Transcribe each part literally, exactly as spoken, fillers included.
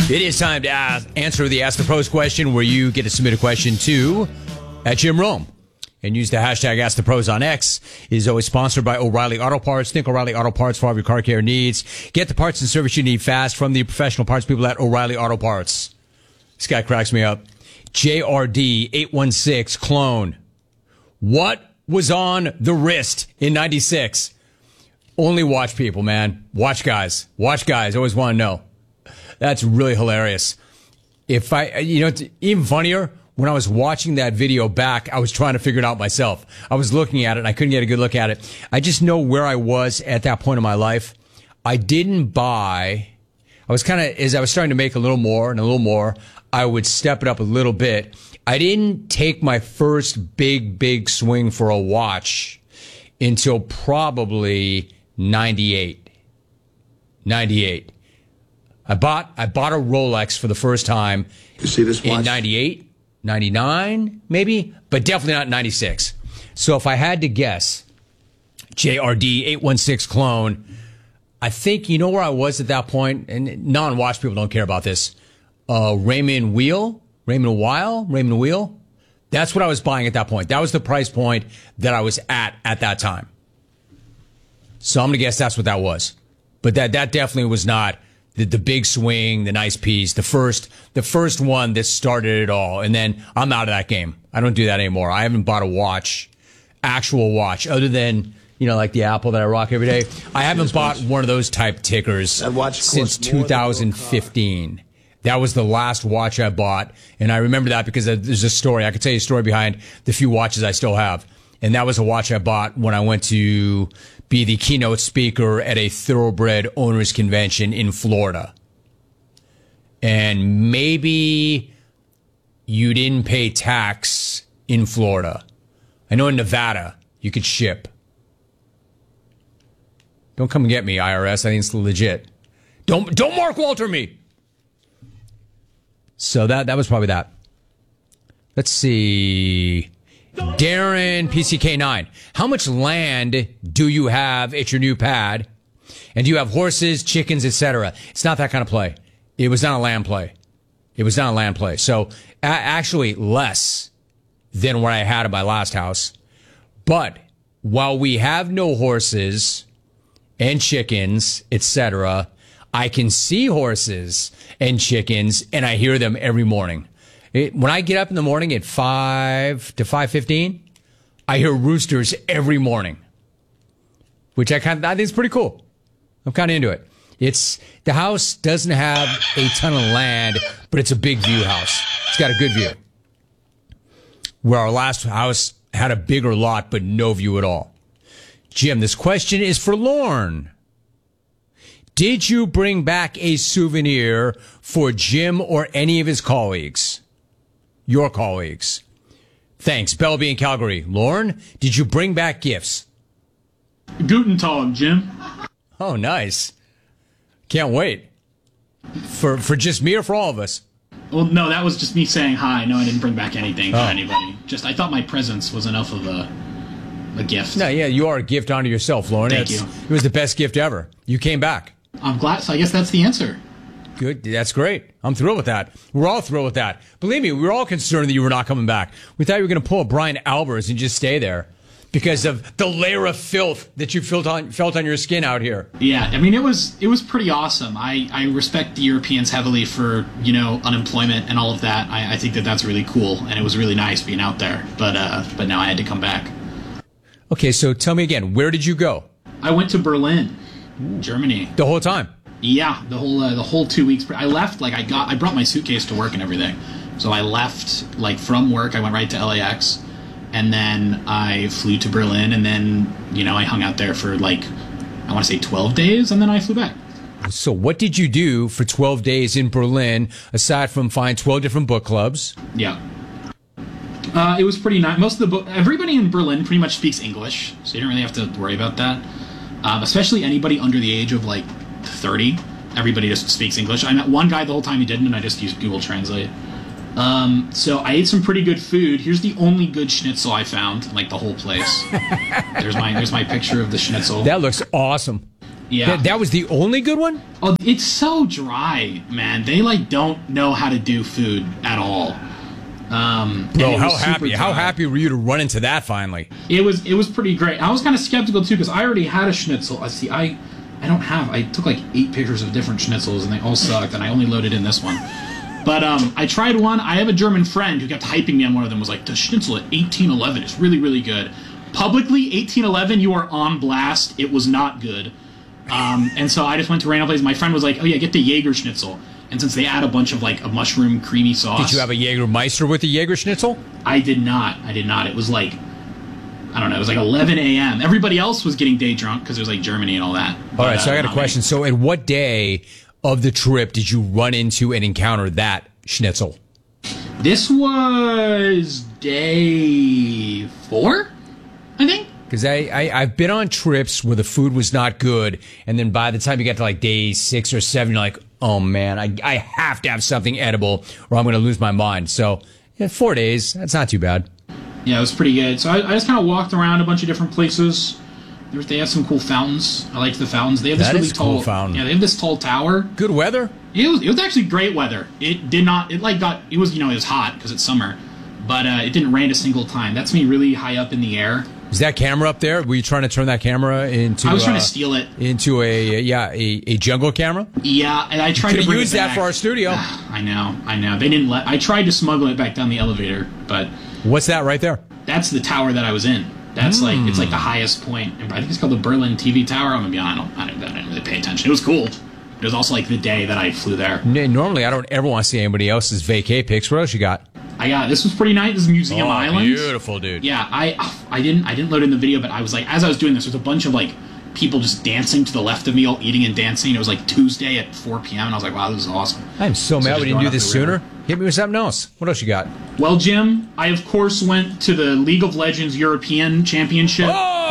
It is time to ask, answer the Ask the Pros question, where you get to submit a question to at Jim Rome and use the hashtag Ask the Pros on X. It is always sponsored by O'Reilly Auto Parts. Think O'Reilly Auto Parts for all of your car care needs. Get the parts and service you need fast from the professional parts people at O'Reilly Auto Parts. This guy cracks me up. J R D eight one six clone. What was on the wrist in ninety-six? Only watch people, man. Watch guys. Watch guys. Always want to know. That's really hilarious. If I, you know, it's even funnier, when I was watching that video back, I was trying to figure it out myself. I was looking at it and I couldn't get a good look at it. I just know where I was at that point in my life. I didn't buy, I was kind of, as I was starting to make a little more and a little more, I would step it up a little bit. I didn't take my first big, big swing for a watch until probably ninety-eight. ninety-eight. I bought I bought a Rolex for the first time. You see this watch? In ninety-eight, ninety-nine, maybe, but definitely not ninety-six. So if I had to guess, J R D eight one six clone, I think, you know where I was at that point, and non-watch people don't care about this. Uh, Raymond Wheel, Raymond Weil, Raymond Wheel. That's what I was buying at that point. That was the price point that I was at at that time. So I'm going to guess that's what that was. But that that definitely was not the, the big swing, the nice piece, the first the first one that started it all. And then I'm out of that game. I don't do that anymore. I haven't bought a watch, actual watch, other than, you know, like the Apple that I rock every day. I haven't bought one of those type tickers since two thousand fifteen. That was the last watch I bought. And I remember that because there's a story. I could tell you a story behind the few watches I still have. And that was a watch I bought when I went to be the keynote speaker at a thoroughbred owners convention in Florida. And maybe you didn't pay tax in Florida. I know in Nevada you could ship. Don't come and get me, I R S. I think it's legit. Don't don't Mark Walter me. So that that was probably that. Let's see. Darren P C K nine. How much land do you have at your new pad? And do you have horses, chickens, et cetera? It's not that kind of play. It was not a land play. It was not a land play. So a- actually less than what I had at my last house. But while we have no horses and chickens, et cetera, I can see horses and chickens and I hear them every morning. It, when I get up in the morning at five to five fifteen, I hear roosters every morning, which I kind of, I think is pretty cool. I'm kind of into it. It's, the house doesn't have a ton of land, but it's a big view house. It's got a good view. Where our last house had a bigger lot, but no view at all. Jim, this question is for Lorne. Did you bring back a souvenir for Jim or any of his colleagues? Your colleagues. Thanks. Belleby in Calgary. Lorne, did you bring back gifts? Guten Tag, Jim. Oh, nice. Can't wait. For for just me or for all of us? Well, no, that was just me saying hi. No, I didn't bring back anything for Oh. anybody. Just, I thought my presence was enough of a a gift. No, yeah, you are a gift unto yourself, Lorne. Thank It's- you. It was the best gift ever. You came back. I'm glad, so I guess that's the answer. Good. That's great. I'm thrilled with that. We're all thrilled with that. Believe me, we were all concerned that you were not coming back. We thought you were going to pull a Brian Albers and just stay there because of the layer of filth that you felt on, felt on your skin out here. Yeah, I mean, it was it was pretty awesome. I, I respect the Europeans heavily for, you know, unemployment and all of that. I, I think that that's really cool, and it was really nice being out there. But uh, but now I had to come back. Okay, so tell me again, where did you go? I went to Berlin, Germany. The whole time? Yeah, the whole uh, the whole two weeks. I left like I got I brought my suitcase to work and everything. So I left like from work. I went right to L A X, and then I flew to Berlin, and then you know I hung out there for like I want to say twelve days, and then I flew back. So what did you do for twelve days in Berlin aside from find twelve different book clubs? Yeah. Uh, it was pretty nice. Most of the book, everybody in Berlin pretty much speaks English, so you don't really have to worry about that. Um, especially anybody under the age of like thirty. Everybody just speaks English. I met one guy the whole time he didn't, and I just used Google Translate. Um, so I ate some pretty good food. Here's the only good schnitzel I found, like the whole place. there's my there's my picture of the schnitzel. That looks awesome. Yeah. That, that was the only good one? Oh, it's so dry, man. They like don't know how to do food at all. Um, and Bro, it how was super happy, how dry. happy were you to run into that finally? It was it was pretty great. I was kind of skeptical too because I already had a schnitzel. I see. I I don't have. I took like eight pictures of different schnitzels and they all sucked. And I only loaded in this one. But um, I tried one. I have a German friend who kept hyping me on one of them. Was like, the schnitzel at eighteen eleven is really really good. Publicly, eighteen eleven, you are on blast. It was not good. Um, and so I just went to random places. My friend was like, "Oh yeah, get the Jaeger schnitzel." And since they add a bunch of like a mushroom creamy sauce, Did you have a Jägermeister with the Jaeger Schnitzel? I did not. I did not. It was like, I don't know. It was like eleven a.m. Everybody else was getting day drunk because it was like Germany and all that. All But, right, so uh, I got a not question. me. So, at what day of the trip did you run into and encounter that schnitzel? This was day four, I think. Because I, I, I've been on trips where the food was not good, and then by the time you get to like day six or seven, you're like, oh man, I, I have to have something edible or I'm going to lose my mind. So, yeah, four days, that's not too bad. Yeah, it was pretty good. So I, I just kind of walked around a bunch of different places. There was, they have some cool fountains. I liked the fountains. They have this That really is a cool tall fountain. Yeah, they have this tall tower. Good weather? It was it was actually great weather. It did not. It like got. It was you know it was hot because it's summer, but uh, it didn't rain a single time. That's me really high up in the air. Is that camera up there? Were you trying to turn that camera into? I was trying uh, to steal it. into a yeah a, a jungle camera. Yeah, and I tried Could to bring use it that back. for our studio. I know, I know. They didn't let. I tried to smuggle it back down the elevator, but What's that right there? that's the tower that I was in. That's like it's like the highest point. I think it's called the Berlin T V Tower. I'm gonna be honest. I don't, I didn't really pay attention. It was cool. It was also like the day that I flew there. N- Normally, I don't ever want to see anybody else's vacay pics. What else you got? I got this was pretty nice. This is Museum Oh, Island. beautiful, dude. Yeah, I I didn't I didn't load in the video, but I was like, as I was doing this, there was a bunch of like people just dancing to the left of me, all eating and dancing. It was like Tuesday at four p.m. and I was like, wow, this is awesome. I'm so, So mad just we didn't going do up this the river. sooner. Hit me with something else. What else you got? Well, Jim, I of course went to the League of Legends European Championship.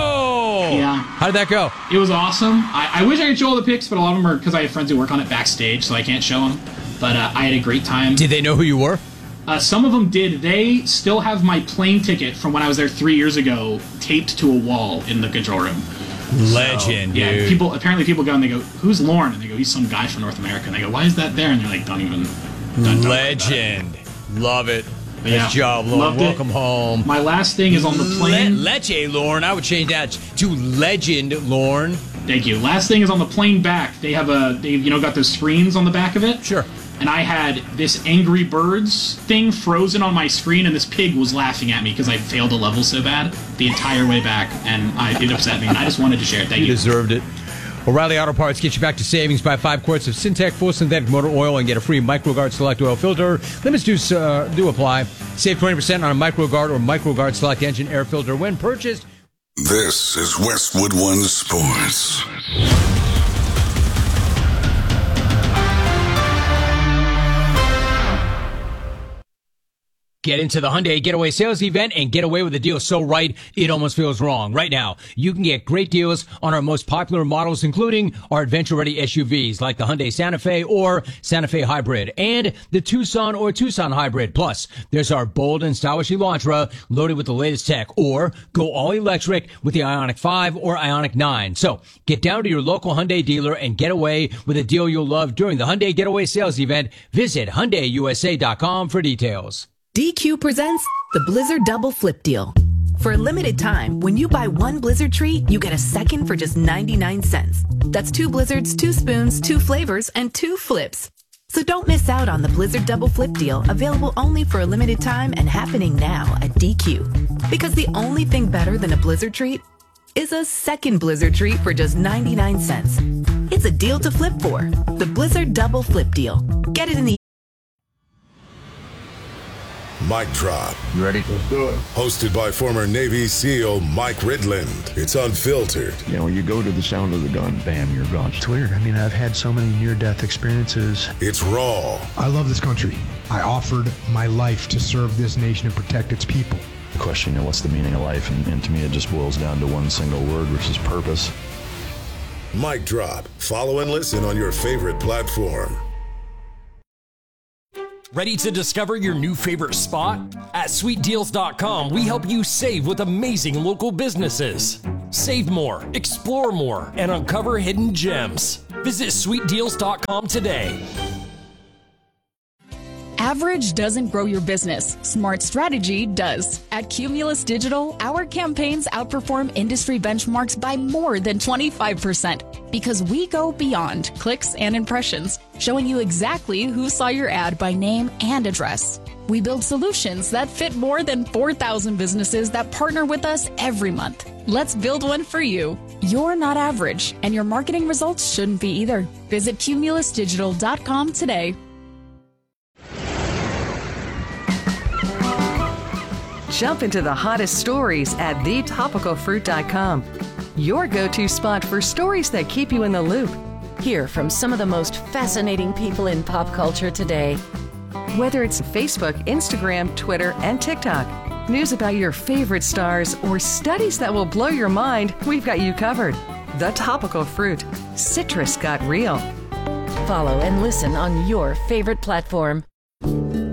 Oh! Yeah. How did that go? It was awesome. I, I wish I could show all the pics, but a lot of them are because I have friends who work on it backstage, so I can't show them. But uh, I had a great time. Did they know who you were? Uh, some of them did. They still have my plane ticket from when I was there three years ago taped to a wall in the control room. Legend, So, yeah, dude. people apparently people go and they go, "Who's Lauren?" And they go, "He's some guy from North America." And they go, "Why is that there?" And you're like, "Don't even." Don't, don't worry about it." Legend. Love it. Nice Yeah. job, Lauren. Loved it. Welcome home. My last thing is on the plane. Le- Leche, Lauren. I would change that to Legend, Lauren. Thank you. Last thing is on the plane back. They have a they you know got those screens on the back of it. Sure. And I had this Angry Birds thing frozen on my screen, and this pig was laughing at me because I failed a level so bad the entire way back, and I, it upset me. And I just wanted to share it. Thank You you. deserved it. O'Reilly Auto Parts gets you back to savings. Buy five quarts of Syntec full synthetic motor oil and get a free MicroGuard Select oil filter. Limits do, uh, do apply. Save twenty percent on a MicroGuard or MicroGuard Select engine air filter when purchased. This is Westwood One Sports. Get into the Hyundai Getaway Sales Event and get away with a deal so right, it almost feels wrong. Right now, you can get great deals on our most popular models, including our adventure-ready S U Vs like the Hyundai Santa Fe or Santa Fe Hybrid and the Tucson or Tucson Hybrid. Plus, there's our bold and stylish Elantra loaded with the latest tech, or go all-electric with the Ioniq five or Ioniq nine. So, get down to your local Hyundai dealer and get away with a deal you'll love during the Hyundai Getaway Sales Event. Visit Hyundai U S A dot com for details. D Q presents the Blizzard Double Flip Deal. For a limited time, when you buy one Blizzard treat, you get a second for just ninety-nine cents. That's two Blizzards, two spoons, two flavors, and two flips. So don't miss out on the Blizzard Double Flip Deal, available only for a limited time and happening now at D Q. Because the only thing better than a Blizzard treat is a second Blizzard treat for just ninety-nine cents. It's a deal to flip for. The Blizzard Double Flip Deal. Get it in the Mic Drop. You ready? Let's do it. Hosted by former Navy SEAL Mike Ridland. It's unfiltered. You know, you go to the sound of the gun, bam, you're gone. It's weird. I mean, I've had so many near-death experiences. It's raw. I love this country. I offered my life to serve this nation and protect its people. The question, you know, what's the meaning of life? And, and to me, it just boils down to one single word, which is purpose. Mic Drop. Follow and listen on your favorite platform. Ready to discover your new favorite spot? At sweet deals dot com, we help you save with amazing local businesses. Save more, explore more, and uncover hidden gems. Visit sweet deals dot com today. Average doesn't grow your business. Smart strategy does. At Cumulus Digital, our campaigns outperform industry benchmarks by more than twenty-five percent because we go beyond clicks and impressions, showing you exactly who saw your ad by name and address. We build solutions that fit more than four thousand businesses that partner with us every month. Let's build one for you. You're not average, and your marketing results shouldn't be either. Visit cumulus digital dot com today. Jump into the hottest stories at the topical fruit dot com. Your go-to spot for stories that keep you in the loop. Hear from some of the most fascinating people in pop culture today. Whether it's Facebook, Instagram, Twitter, and TikTok, news about your favorite stars, or studies that will blow your mind, we've got you covered. The Topical Fruit. Citrus got real. Follow and listen on your favorite platform.